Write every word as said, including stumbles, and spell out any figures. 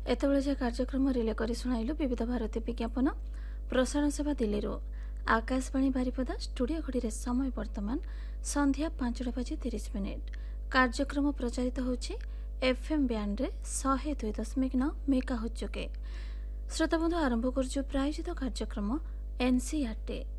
एतबेले जे कार्यक्रम रिले करी सुनाइलु विविध भारती विज्ञापन प्रसारण सेवा दिल्ली आकाशवाणी बारिपदा स्टूडियो घड़ी समय वर्तमान संध्या पांचटा बाजी तीस मिनिट। कार्यक्रम प्रचारित होछि एफएम बैंड रे शहे दुई दशमिक नौ मेगा होचुके। श्रोता बंधु आरंभ करछु प्रायोजित कार्यक्रम एनसीईआरटी।